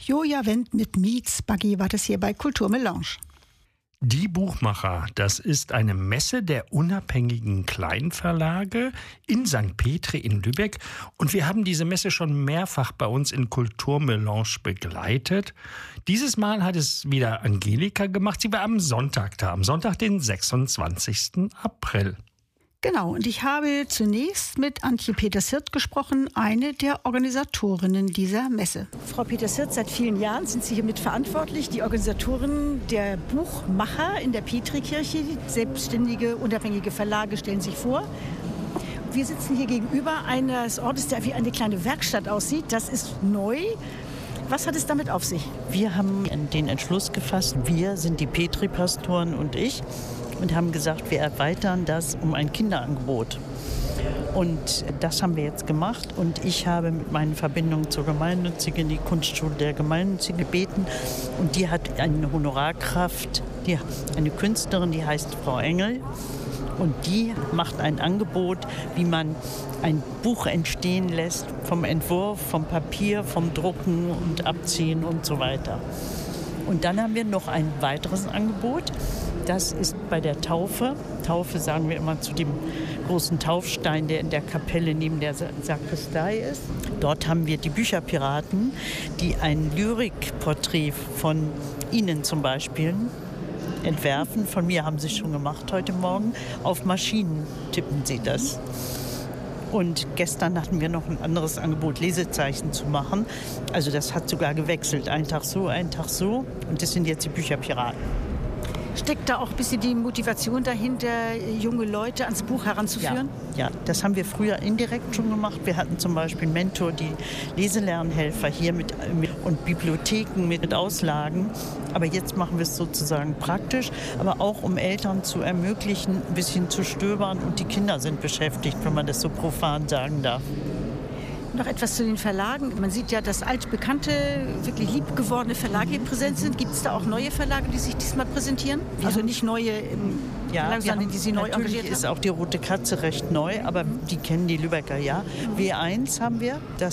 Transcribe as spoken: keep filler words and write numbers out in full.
Joja Wendt mit Mietz Buggy war das hier bei Kulturmelange. Die Buchmacher, das ist eine Messe der unabhängigen Kleinverlage in Sankt Petri in Lübeck. Und wir haben diese Messe schon mehrfach bei uns in Kulturmelange begleitet. Dieses Mal hat es wieder Angelika gemacht. Sie war am Sonntag da, am Sonntag, den sechsundzwanzigsten April. Genau, und ich habe zunächst mit Antje Peters-Hirt gesprochen, eine der Organisatorinnen dieser Messe. Frau Peters-Hirt, seit vielen Jahren sind Sie hier mitverantwortlich, die Organisatorin der Buchmacher in der Petrikirche. Selbstständige, unabhängige Verlage stellen sich vor. Wir sitzen hier gegenüber eines Ortes, der wie eine kleine Werkstatt aussieht. Das ist neu. Was hat es damit auf sich? Wir haben den Entschluss gefasst, wir sind die Petri-Pastoren und ich, und haben gesagt, wir erweitern das um ein Kinderangebot. Und das haben wir jetzt gemacht. Und ich habe mit meinen Verbindungen zur Gemeinnützigen die Kunstschule der Gemeinnützigen gebeten. Und die hat eine Honorarkraft, die, eine Künstlerin, die heißt Frau Engel. Und die macht ein Angebot, wie man ein Buch entstehen lässt, vom Entwurf, vom Papier, vom Drucken und Abziehen und so weiter. Und dann haben wir noch ein weiteres Angebot. Das ist bei der Taufe. Taufe sagen wir immer zu dem großen Taufstein, der in der Kapelle neben der Sakristei ist. Dort haben wir die Bücherpiraten, die ein Lyrikporträt von Ihnen zum Beispiel entwerfen. Von mir haben sie schon gemacht heute Morgen. Auf Maschinen tippen sie das. Und gestern hatten wir noch ein anderes Angebot, Lesezeichen zu machen. Also das hat sogar gewechselt. Einen Tag so, einen Tag so. Und das sind jetzt die Bücherpiraten. Steckt da auch ein bisschen die Motivation dahinter, junge Leute ans Buch heranzuführen? Ja, ja, das haben wir früher indirekt schon gemacht. Wir hatten zum Beispiel Mentor, die Leselernhelfer hier mit, mit und Bibliotheken mit, mit Auslagen. Aber jetzt machen wir es sozusagen praktisch, aber auch um Eltern zu ermöglichen, ein bisschen zu stöbern. Und die Kinder sind beschäftigt, wenn man das so profan sagen darf. Noch etwas zu den Verlagen. Man sieht ja, dass altbekannte, wirklich liebgewordene Verlage hier präsent sind. Gibt es da auch neue Verlage, die sich diesmal präsentieren? Wir also haben, nicht neue im ja, Verlag, sondern die Sie neu engagiert haben? Natürlich ist auch die Rote Katze recht neu, aber die kennen die Lübecker, ja. W eins haben wir, das